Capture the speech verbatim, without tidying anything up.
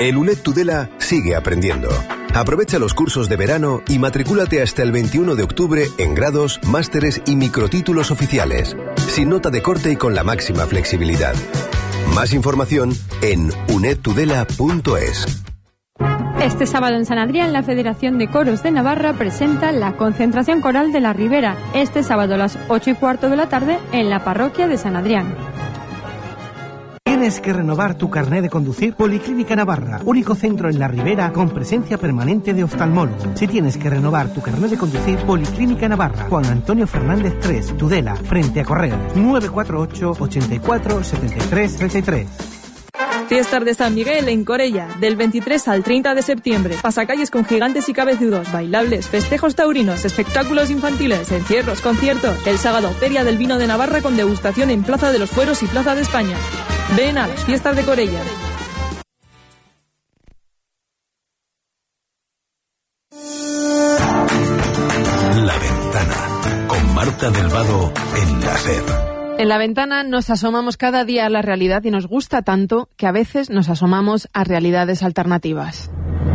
El U N E D Tudela sigue aprendiendo. Aprovecha los cursos de verano y matricúlate hasta el veintiuno de octubre en grados, másteres y microtítulos oficiales, sin nota de corte y con la máxima flexibilidad. Más información en uned tudela punto es. Este sábado en San Adrián, la Federación de Coros de Navarra presenta la concentración coral de la Ribera, este sábado a las ocho y cuarto de la tarde en la parroquia de San Adrián. ¿Tienes que renovar tu carné de conducir? Policlínica Navarra, único centro en la Ribera con presencia permanente de oftalmólogo. Si tienes que renovar tu carné de conducir, Policlínica Navarra, Juan Antonio Fernández tres, Tudela, frente a Correos, nueve cuatro ocho, ochenta y cuatro, setenta y tres, treinta y tres. Fiestas de San Miguel en Corella, del veintitrés al treinta de septiembre. Pasacalles con gigantes y cabezudos, bailables, festejos taurinos, espectáculos infantiles, encierros, conciertos. El sábado, Feria del Vino de Navarra con degustación en Plaza de los Fueros y Plaza de España. Ven a las Fiestas de Corella. La Ventana, con Marta del Vado en la SER. En La Ventana nos asomamos cada día a la realidad y nos gusta tanto que a veces nos asomamos a realidades alternativas.